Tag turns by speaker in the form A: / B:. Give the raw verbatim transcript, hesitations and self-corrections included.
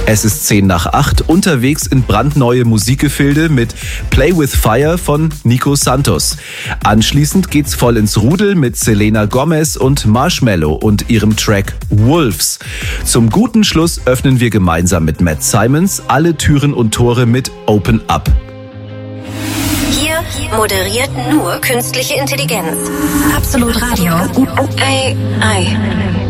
A: Es ist zehn nach acht, unterwegs in brandneue Musikgefilde mit Play with Fire von Nico Santos. Anschließend geht's voll ins Rudel mit Selena Gomez und Marshmello und ihrem Track Wolves. Zum guten Schluss öffnen wir gemeinsam mit Matt Simons alle Türen und Tore mit Open Up.
B: Hier moderiert nur künstliche Intelligenz. Absolut Radio. Ei, ei.